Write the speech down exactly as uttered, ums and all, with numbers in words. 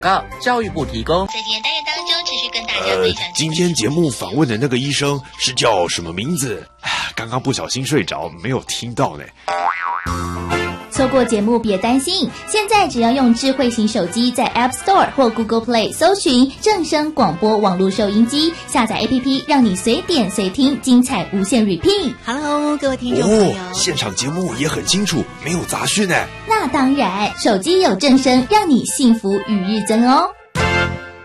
告教育部提供。 在今天单元当中，持续跟大家分享、呃。 今天节目访问的那个医生是叫什么名字？刚刚不小心睡着，没有听到呢。 错过节目别担心，现在只要用智慧型手机在 App Store 或 Google Play 搜寻正声广播网络收音机，下载 A P P， 让你随点随听，精彩无限 repeat。 Hello， 各位听众朋友， 哦，现场节目也很清楚，没有杂讯呢。 那当然，手机有正声，让你幸福与日增哦。